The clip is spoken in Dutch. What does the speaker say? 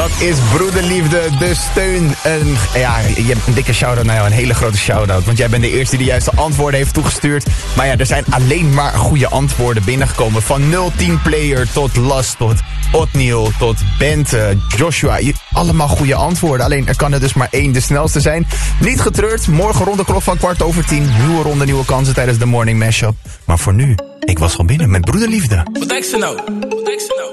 Dat is Broederliefde, de steun. Je hebt een dikke shout-out naar jou, een hele grote shout-out. Want jij bent de eerste die juist de antwoorden heeft toegestuurd. Maar ja, er zijn alleen maar goede antwoorden binnengekomen. Van 010 Player tot Last, tot Otniel, tot Bente, Joshua. Allemaal goede antwoorden. Alleen er kan er dus maar één de snelste zijn. Niet getreurd, morgen rond de klok van 9:15. Nieuwe ronde, nieuwe kansen tijdens de Morning Mashup. Maar voor nu, ik was al binnen met Broederliefde. Wat denk ze nou?